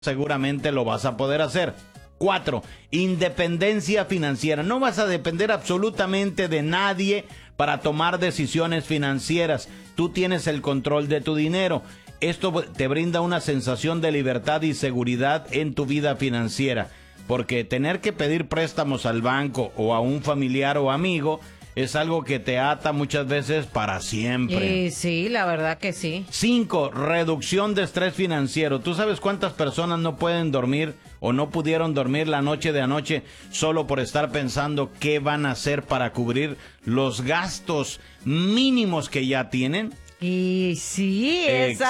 seguramente lo vas a poder hacer. 4. Independencia financiera. No vas a depender absolutamente de nadie para tomar decisiones financieras. Tú tienes el control de tu dinero. Esto te brinda una sensación de libertad y seguridad en tu vida financiera. Porque tener que pedir préstamos al banco o a un familiar o amigo es algo que te ata muchas veces para siempre. Sí, la verdad que sí. 5. Reducción de estrés financiero. ¿Tú sabes cuántas personas no pueden dormir o no pudieron dormir la noche de anoche solo por estar pensando qué van a hacer para cubrir los gastos mínimos que ya tienen? Y sí,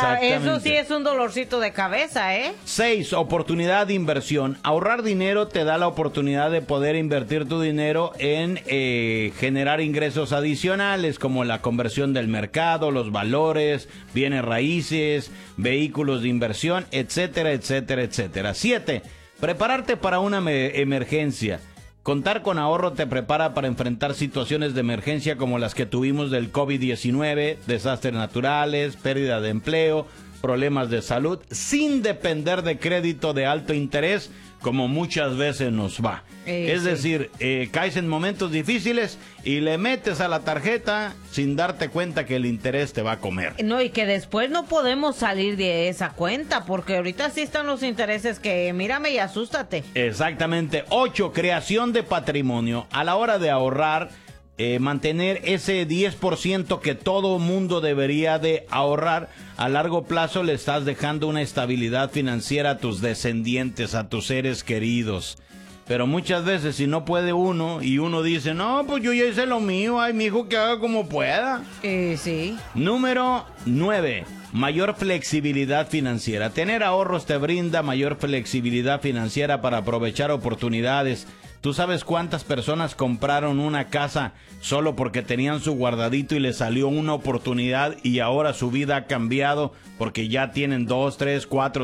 eso sí es un dolorcito de cabeza, ¿eh? 6. Oportunidad de inversión. Ahorrar dinero te da la oportunidad de poder invertir tu dinero en generar ingresos adicionales como la conversión del mercado, los valores, bienes raíces, vehículos de inversión, etcétera, etcétera, etcétera. 7. Prepararte para una emergencia. Contar con ahorro te prepara para enfrentar situaciones de emergencia como las que tuvimos del COVID-19, desastres naturales, pérdida de empleo, problemas de salud, sin depender de crédito de alto interés, como muchas veces nos va. Es decir, caes en momentos difíciles y le metes a la tarjeta sin darte cuenta que el interés te va a comer. No, y que después no podemos salir de esa cuenta, porque ahorita sí están los intereses que mírame y asústate. Exactamente. 8. Creación de patrimonio. A la hora de ahorrar, mantener ese 10% que todo mundo debería de ahorrar, a largo plazo le estás dejando una estabilidad financiera a tus descendientes, a tus seres queridos. Pero muchas veces si no puede uno y uno dice, no, pues yo ya hice lo mío, ay, mi hijo que haga como pueda. Sí. Número 9. Mayor flexibilidad financiera. Tener ahorros te brinda mayor flexibilidad financiera para aprovechar oportunidades. ¿Tú sabes cuántas personas compraron una casa solo porque tenían su guardadito y les salió una oportunidad y ahora su vida ha cambiado porque ya tienen 2, 3, 4,